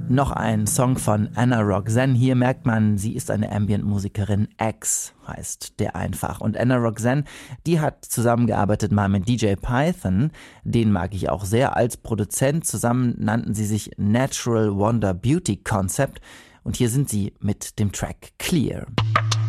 Noch ein Song von Anna Roxanne. Hier merkt man, sie ist eine Ambient-Musikerin. X heißt der einfach. Und Anna Roxanne, die hat zusammengearbeitet mal mit DJ Python. Den mag ich auch sehr als Produzent. Zusammen nannten sie sich Natural Wonder Beauty Concept. Und hier sind sie mit dem Track Clear.